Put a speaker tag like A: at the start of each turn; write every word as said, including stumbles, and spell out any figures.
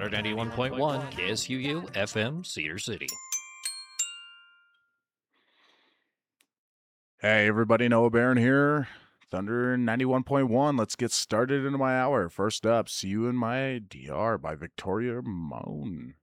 A: Thunder ninety-one point one, K S U U, F M, Cedar City.
B: Hey, everybody, Noah Barron here. Thunder ninety-one point one. Let's get started into my hour. First up, See You in My D R by Victoria Moan.